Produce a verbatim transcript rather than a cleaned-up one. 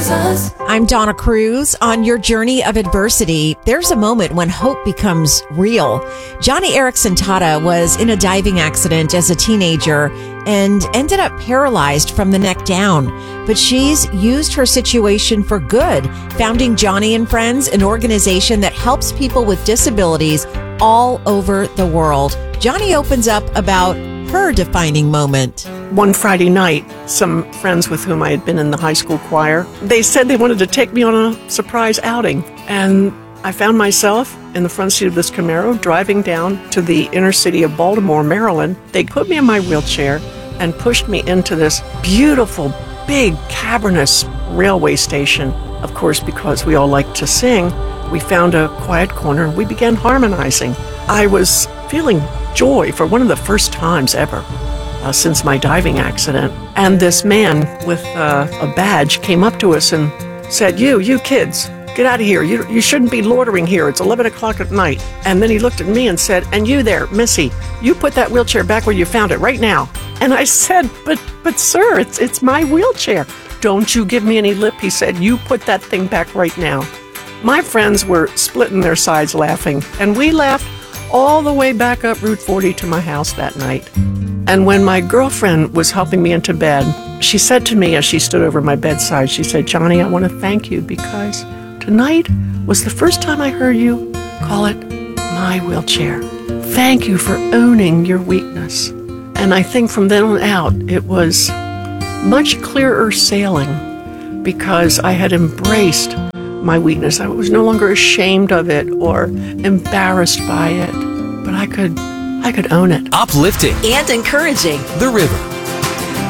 Jesus. I'm Donna Cruz. On your journey of adversity, there's a moment when hope becomes real. Johnny Erickson Tata was in a diving accident as a teenager and ended up paralyzed from the neck down. But she's used her situation for good, founding Johnny and Friends, an organization that helps people with disabilities all over the world. Johnny opens up about her defining moment. One Friday night, some friends with whom I had been in the high school choir, they said they wanted to take me on a surprise outing. And I found myself in the front seat of this Camaro driving down to the inner city of Baltimore, Maryland. They put me in my wheelchair and pushed me into this beautiful, big, cavernous railway station. Of course, because we all like to sing, we found a quiet corner and we began harmonizing. I was feeling joy for one of the first times ever uh, since my diving accident. And this man with uh, a badge came up to us and said, you, you kids, get out of here. You, you shouldn't be loitering here. It's eleven o'clock at night. And then he looked at me and said, and you there, Missy, you put that wheelchair back where you found it right now. And I said, but, but sir, it's, it's my wheelchair. Don't you give me any lip. He said, you put that thing back right now. My friends were splitting their sides laughing, and we laughed all the way back up Route forty to my house that night. And when my girlfriend was helping me into bed, she said to me as she stood over my bedside, she said, Johnny, I want to thank you because tonight was the first time I heard you call it my wheelchair. Thank you for owning your weakness. And I think from then on out, it was much clearer sailing because I had embraced my weakness. I was no longer ashamed of it or embarrassed by it, but I could, I could own it. Uplifting And encouraging. The River.